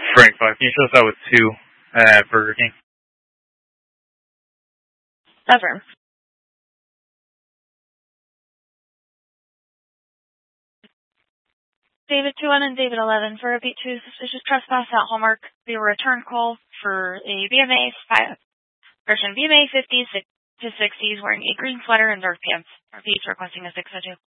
Frank 5. Can you show us that with 2 at Burger King? Affirm. David 2-1 and David 11 for repeat 2 suspicious trespass at Hallmark. The return call for a BMA version BMA 50s to 60s wearing a green sweater and dark pants. Repeats requesting a 602.